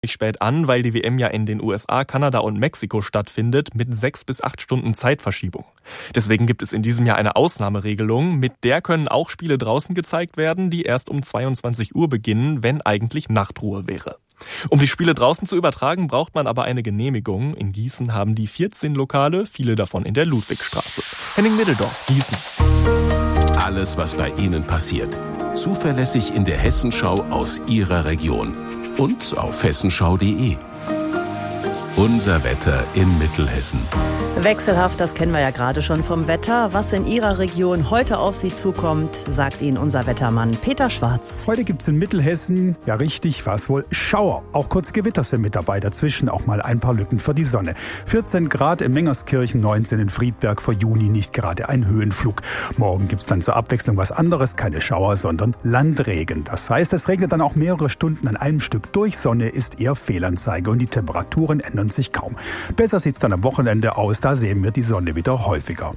spät an, weil die WM ja in den USA, Kanada und Mexiko stattfindet, mit 6 bis 8 Stunden Zeitverschiebung. Deswegen gibt es in diesem Jahr eine Ausnahmeregelung. Mit der können auch Spiele draußen gezeigt werden, die erst um 22 Uhr beginnen, wenn eigentlich Nachtruhe wäre. Um die Spiele draußen zu übertragen, braucht man aber eine Genehmigung. In Gießen haben die 14 Lokale, viele davon in der Ludwigstraße. Henning Middeldorf, Gießen. Alles, was bei Ihnen passiert. Zuverlässig in der Hessenschau aus Ihrer Region. Und auf hessenschau.de. Unser Wetter in Mittelhessen. Wechselhaft, das kennen wir ja gerade schon vom Wetter. Was in Ihrer Region heute auf Sie zukommt, sagt Ihnen unser Wettermann Peter Schwarz. Heute gibt es in Mittelhessen, ja richtig, was wohl, Schauer. Auch kurze Gewitter sind mit dabei, dazwischen auch mal ein paar Lücken für die Sonne. 14 Grad in Mengerskirchen, 19 in Friedberg, für Juni nicht gerade ein Höhenflug. Morgen gibt es dann zur Abwechslung was anderes, keine Schauer, sondern Landregen. Das heißt, es regnet dann auch mehrere Stunden an einem Stück durch. Sonne ist eher Fehlanzeige und die Temperaturen ändern sich kaum. Besser sieht's dann am Wochenende aus, da sehen wir die Sonne wieder häufiger.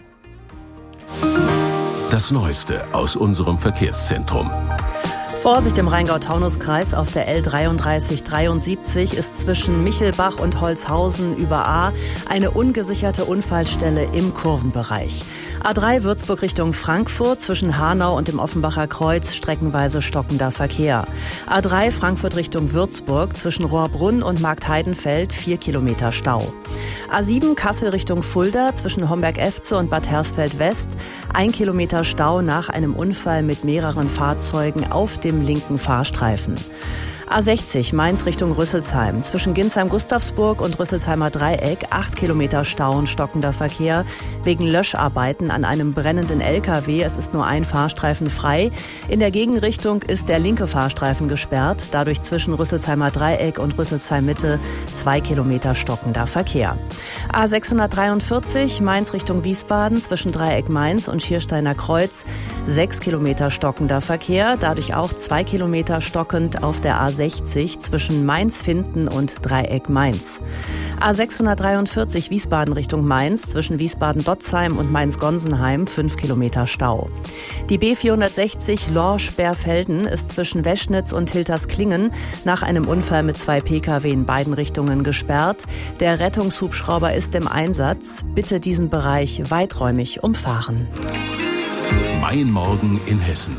Das Neueste aus unserem Verkehrszentrum. Vorsicht im Rheingau-Taunus-Kreis auf der L3373 ist zwischen Michelbach und Holzhausen über A eine ungesicherte Unfallstelle im Kurvenbereich. A3 Würzburg Richtung Frankfurt zwischen Hanau und dem Offenbacher Kreuz streckenweise stockender Verkehr. A3 Frankfurt Richtung Würzburg zwischen Rohrbrunn und Marktheidenfeld 4 Kilometer Stau. A7 Kassel Richtung Fulda zwischen Homberg-Efze und Bad Hersfeld West 1 Kilometer Stau nach einem Unfall mit mehreren Fahrzeugen auf dem linken Fahrstreifen. A60 Mainz Richtung Rüsselsheim. Zwischen Ginsheim-Gustavsburg und Rüsselsheimer Dreieck 8 Kilometer Stau und stockender Verkehr wegen Löscharbeiten an einem brennenden LKW. Es ist nur ein Fahrstreifen frei. In der Gegenrichtung ist der linke Fahrstreifen gesperrt. Dadurch zwischen Rüsselsheimer Dreieck und Rüsselsheim Mitte 2 Kilometer stockender Verkehr. A643 Mainz Richtung Wiesbaden zwischen Dreieck Mainz und Schiersteiner Kreuz 6 Kilometer stockender Verkehr. Dadurch auch 2 Kilometer stockend auf der A60 zwischen Mainz-Finden und Dreieck Mainz. A643 Wiesbaden Richtung Mainz zwischen Wiesbaden-Dotzheim und Mainz-Gonsenheim 5 Kilometer Stau. Die B460 Lorsch-Berfelden ist zwischen Weschnitz und Hiltersklingen nach einem Unfall mit 2 Pkw in beiden Richtungen gesperrt. Der Rettungshubschrauber ist im Einsatz. Bitte diesen Bereich weiträumig umfahren. Mein Morgen in Hessen.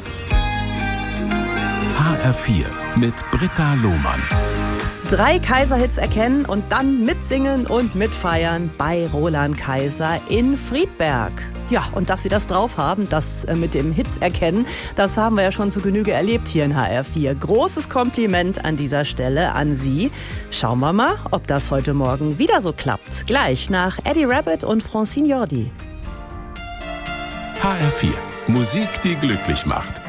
HR4 mit Britta Lohmann. 3 Kaiser-Hits erkennen und dann mitsingen und mitfeiern bei Roland Kaiser in Friedberg. Ja, und dass Sie das drauf haben, das mit dem Hits erkennen, das haben wir ja schon zu Genüge erlebt hier in HR4. Großes Kompliment an dieser Stelle an Sie. Schauen wir mal, ob das heute Morgen wieder so klappt. Gleich nach Eddie Rabbit und Francine Jordi. HR4. Musik, die glücklich macht.